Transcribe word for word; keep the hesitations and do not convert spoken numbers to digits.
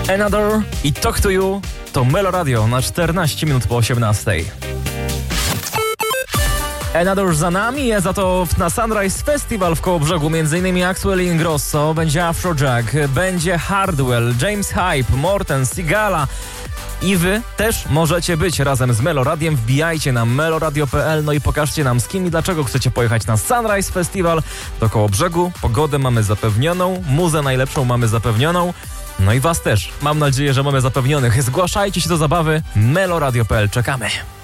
Another i Talk to You to Melo Radio na czternaście minut po osiemnastej. Another za nami, za to na Sunrise Festival w Kołobrzegu m.in. Axwell Ingrosso, będzie Afrojack, będzie Hardwell, James Hype, Morten, Sigala. I wy też możecie być razem z Melo Radiem. Wbijajcie na meloradio kropka p l, no i pokażcie nam, z kim i dlaczego chcecie pojechać na Sunrise Festival do Kołobrzegu. Pogodę mamy zapewnioną, muzę najlepszą mamy zapewnioną. No i was też. Mam nadzieję, że mamy zapewnionych. Zgłaszajcie się do zabawy. meloradio kropka p l. Czekamy.